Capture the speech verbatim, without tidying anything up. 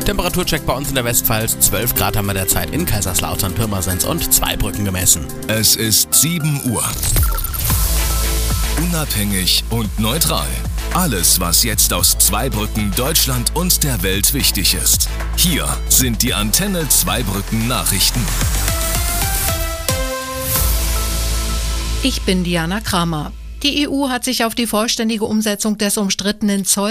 Temperaturcheck bei uns in der Westpfalz. zwölf Grad haben wir derzeit in Kaiserslautern, Pirmasens und Zweibrücken gemessen. Es ist sieben Uhr. Unabhängig und neutral. Alles, was jetzt aus Zweibrücken, Deutschland und der Welt wichtig ist. Hier sind die Antenne Zweibrücken Nachrichten. Ich bin Diana Kramer. Die E U hat sich auf die vollständige Umsetzung des umstrittenen Zoll